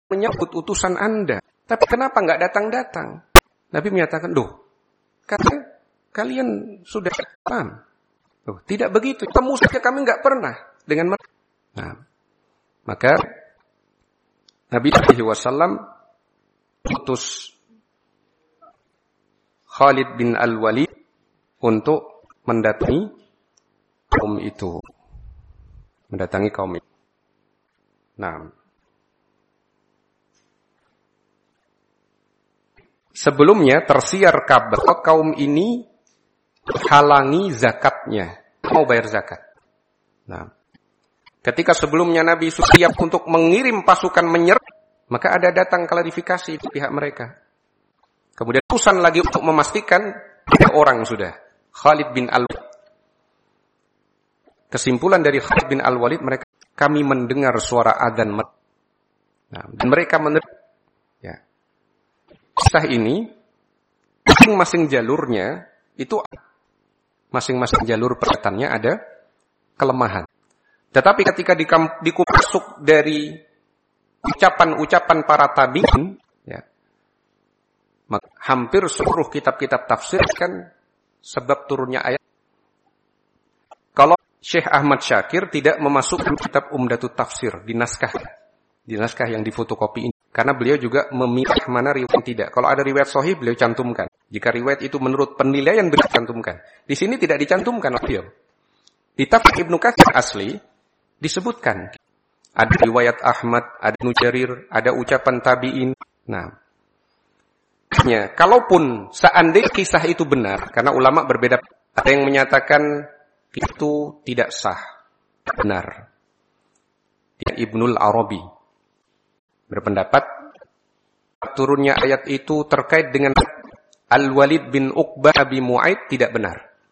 menyambut utusan Anda. Tapi kenapa nggak datang-datang? Nabi menyatakan, karena kalian sudah paham. Tidak begitu. Temu saja kami nggak pernah dengan mereka. Nah, maka Nabi SAW utus Khalid bin Al-Walid untuk mendatangi kaum itu. Nah, sebelumnya tersiar kabar kaum ini halangi zakatnya, mau bayar zakat. Nah, ketika sebelumnya Nabi siap untuk mengirim pasukan menyerang, maka ada datang klarifikasi di pihak mereka. Kemudian utusan lagi untuk memastikan ada orang sudah, Khalid bin Al-Walid. Kesimpulan dari Khalid bin Al-Walid, kami mendengar suara adzan. Nah, dan mereka menerima. Ya. Kisah ini, masing-masing jalurnya itu masing-masing jalur perkataannya ada kelemahan. Tetapi ketika dikumasuk dari ucapan-ucapan para tabi'in, ya, maka hampir seluruh kitab-kitab tafsir kan sebab turunnya ayat. Kalau Syekh Ahmad Syakir tidak memasukkan kitab Umdatut Tafsir di naskah yang difotokopi ini, karena beliau juga memilih mana riwayat tidak. Kalau ada riwayat sahih beliau cantumkan. Jika riwayat itu menurut penilaian beliau cantumkan. Di sini tidak dicantumkan oleh beliau. Di tafsir Ibnu Katsir asli disebutkan ada riwayat Ahmad, ada Ibnu Jarir, ada ucapan tabi'in. Nah, kalaupun seandainya kisah itu benar, karena ulama berbeda, ada yang menyatakan itu tidak sah, benar. Ibnul Arabi berpendapat turunnya ayat itu terkait dengan Al-Walid bin Uqbah Abi Mu'aid tidak benar.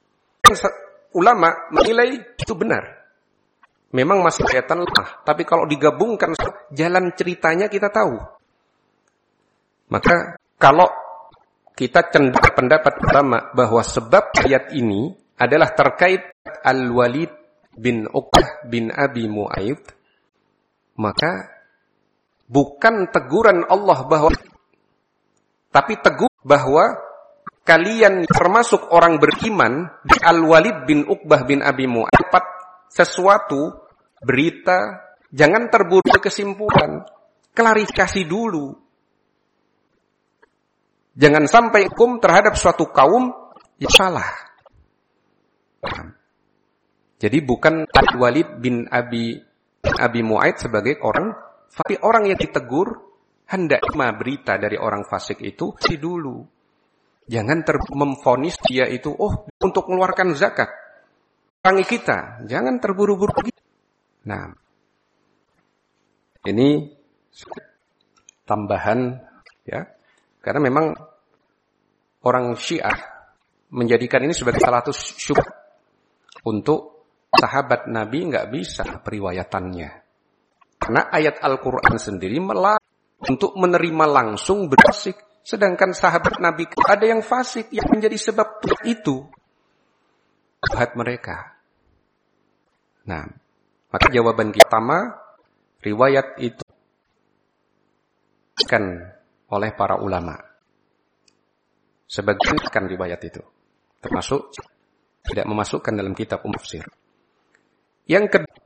Ulama menilai itu benar. Memang masih kelihatan lemah, tapi kalau digabungkan jalan ceritanya kita tahu. Maka kalau kita cenderung pendapat pertama bahwa sebab ayat ini adalah terkait Al-Walid bin Uqbah bin Abi Mu'aid, maka bukan teguran Allah tapi tegur bahwa kalian termasuk orang beriman di Al-Walid bin Uqbah bin Abi Mu'aid dapat sesuatu berita, jangan terburu kesimpulan, klarifikasi dulu. Jangan sampai hukum terhadap suatu kaum yang salah. Jadi bukan Al-Walid bin Abi Mu'aid sebagai orang, tapi orang yang ditegur hendak menerima berita dari orang fasik itu si dulu. Jangan memvonis dia itu untuk mengeluarkan zakat. Perangi kita, jangan terburu-buru begitu. Nah, ini tambahan ya. Karena memang orang Syiah menjadikan ini sebagai salah satu syubhat untuk sahabat Nabi enggak bisa periwayatannya. Karena ayat Al-Qur'an sendiri untuk menerima langsung bersik. Sedangkan sahabat Nabi ada yang fasik yang menjadi sebab itu. Syubhat mereka. Nah, maka jawaban kita pertama, riwayat itu kan oleh para ulama. Sebagian kan riwayat itu. Termasuk tidak memasukkan dalam kitab tafsir. Yang kedua,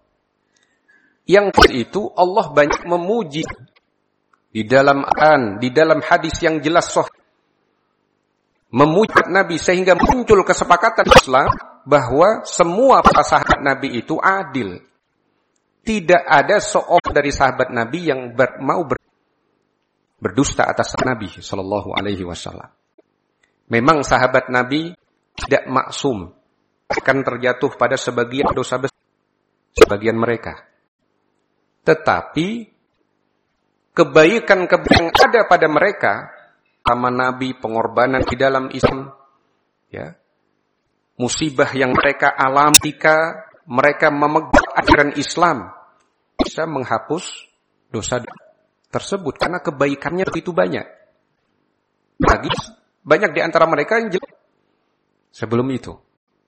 itu Allah banyak memuji di dalam Quran, di dalam hadis yang jelas sahih, memuji Nabi sehingga muncul kesepakatan Islam bahwa semua para sahabat Nabi itu adil. Tidak ada seorang dari sahabat Nabi yang mau berdusta atas Nabi sallallahu alaihi wasallam. Memang sahabat Nabi tidak maksum, akan terjatuh pada sebagian dosa besar sebagian mereka. Tetapi kebaikan-kebaikan yang ada pada mereka, sama Nabi, pengorbanan di dalam Islam, ya, musibah yang mereka alami ketika mereka memegang ajaran Islam, bisa menghapus dosa tersebut karena kebaikannya begitu banyak. Lagi banyak di antara mereka yang jelek sebelum itu.